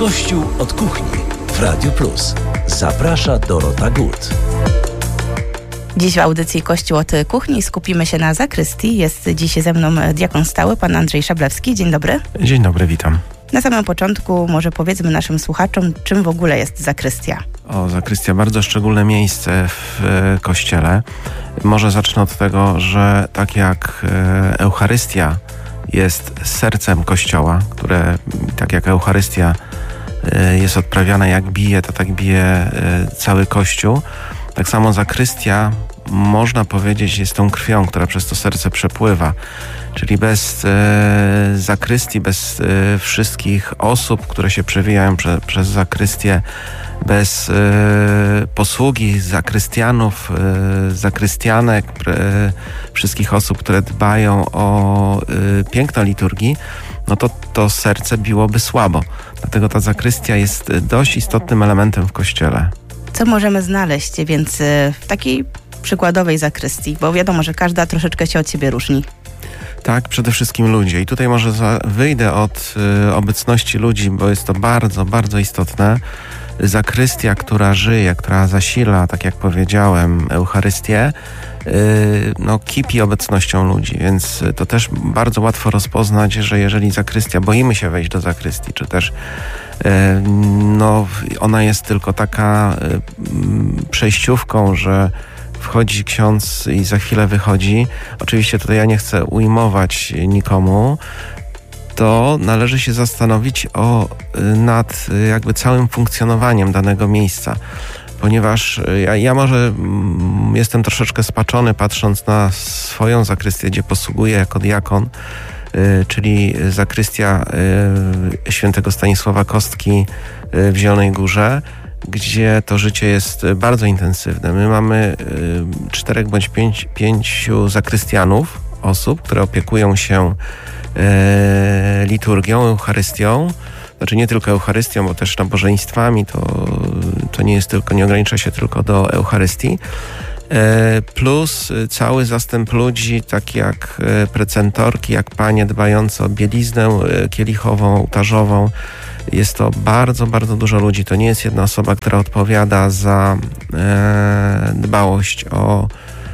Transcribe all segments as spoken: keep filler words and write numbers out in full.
Kościół od kuchni w Radiu Plus. Zaprasza Dorota Gut. Dziś w audycji Kościół od kuchni skupimy się na zakrystii. Jest dziś ze mną diakon stały, pan Andrzej Szablewski. Dzień dobry. Dzień dobry, witam. Na samym początku może powiedzmy naszym słuchaczom, czym w ogóle jest zakrystia. O, zakrystia, bardzo szczególne miejsce w e, kościele. Może zacznę od tego, że tak jak e, Eucharystia jest sercem kościoła, które tak jak Eucharystia e, jest odprawiana jak bije, to tak bije e, cały kościół. Tak samo zakrystia, można powiedzieć, jest tą krwią, która przez to serce przepływa. Czyli bez e, zakrystii, bez e, wszystkich osób, które się przewijają prze, przez zakrystię, bez e, posługi zakrystianów, e, zakrystianek, e, wszystkich osób, które dbają o e, piękno liturgii, no to to serce biłoby słabo. Dlatego ta zakrystia jest dość istotnym elementem w kościele. Co możemy znaleźć więc w takiej przykładowej zakrystii? Bo wiadomo, że każda troszeczkę się od siebie różni. Tak, przede wszystkim ludzie. I tutaj może za, wyjdę od y, obecności ludzi, bo jest to bardzo, bardzo istotne. Zakrystia, która żyje, która zasila, tak jak powiedziałem, Eucharystię, y, no kipi obecnością ludzi, więc to też bardzo łatwo rozpoznać, że jeżeli zakrystia, boimy się wejść do zakrystii, czy też y, no ona jest tylko taka y, przejściówką, że wchodzi ksiądz i za chwilę wychodzi. Oczywiście tutaj ja nie chcę ujmować nikomu. To należy się zastanowić o, nad jakby całym funkcjonowaniem danego miejsca. Ponieważ ja, ja może mm, jestem troszeczkę spaczony, patrząc na swoją zakrystię, gdzie posługuję jako diakon, y, czyli zakrystia y, świętego Stanisława Kostki y, w Zielonej Górze, gdzie to życie jest bardzo intensywne. My mamy y, czterech bądź pięć, pięciu zakrystianów, osób, które opiekują się y, liturgią, Eucharystią. Znaczy nie tylko Eucharystią, bo też nabożeństwami. To, to nie jest tylko, nie ogranicza się tylko do Eucharystii. Y, plus cały zastęp ludzi, tak jak y, precentorki, jak panie dbające o bieliznę y, kielichową, ołtarzową. Jest to bardzo, bardzo dużo ludzi. To nie jest jedna osoba, która odpowiada za e, dbałość o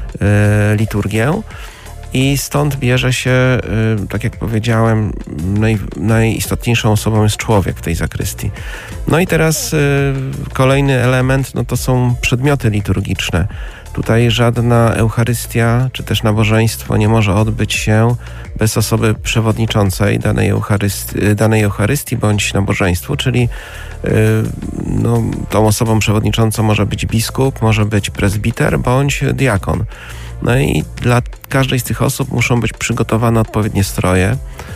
e, liturgię. I stąd bierze się, e, tak jak powiedziałem, naj, najistotniejszą osobą jest człowiek w tej zakrystii. No i teraz e, kolejny element, no to są przedmioty liturgiczne. Tutaj żadna Eucharystia, czy też nabożeństwo nie może odbyć się bez osoby przewodniczącej danej Eucharystii, danej Eucharystii bądź nabożeństwu, czyli yy, no, tą osobą przewodniczącą może być biskup, może być prezbiter bądź diakon. No i dla każdej z tych osób muszą być przygotowane odpowiednie stroje.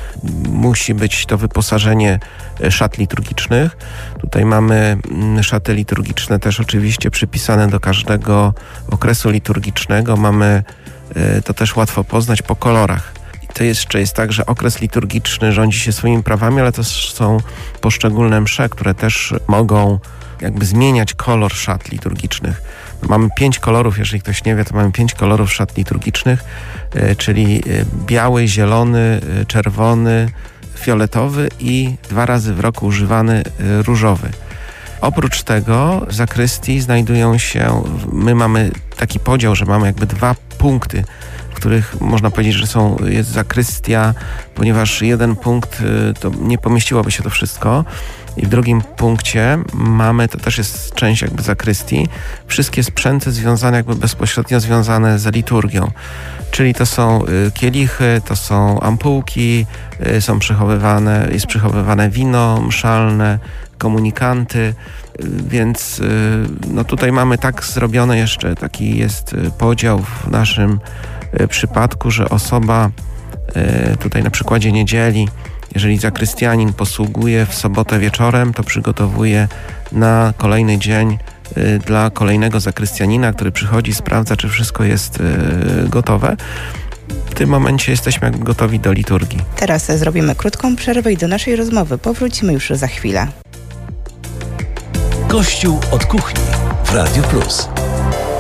Musi być to wyposażenie szat liturgicznych. Tutaj mamy szaty liturgiczne też oczywiście przypisane do każdego okresu liturgicznego. Mamy to też łatwo poznać po kolorach. I to jeszcze jest tak, że okres liturgiczny rządzi się swoimi prawami, ale to są poszczególne msze, które też mogą jakby zmieniać kolor szat liturgicznych. Mamy pięć kolorów, jeżeli ktoś nie wie, to mamy pięć kolorów szat liturgicznych, czyli biały, zielony, czerwony, fioletowy i dwa razy w roku używany różowy. Oprócz tego w zakrystii znajdują się, my mamy taki podział, że mamy jakby dwa punkty, w których można powiedzieć, że są, jest zakrystia, ponieważ jeden punkt to nie pomieściłoby się to wszystko. I w drugim punkcie mamy, to też jest część jakby zakrystii, wszystkie sprzęty związane jakby bezpośrednio związane z liturgią. Czyli to są kielichy, to są ampułki, są przechowywane, jest przechowywane wino mszalne, komunikanty, więc no tutaj mamy tak zrobione jeszcze, taki jest podział w naszym przypadku, że osoba tutaj na przykładzie niedzieli, jeżeli zakrystianin posługuje w sobotę wieczorem, to przygotowuje na kolejny dzień y, dla kolejnego zakrystianina, który przychodzi, sprawdza, czy wszystko jest y, gotowe. W tym momencie jesteśmy jakby gotowi do liturgii. Teraz zrobimy krótką przerwę i do naszej rozmowy powrócimy już za chwilę. Kościół od kuchni w Radiu Plus.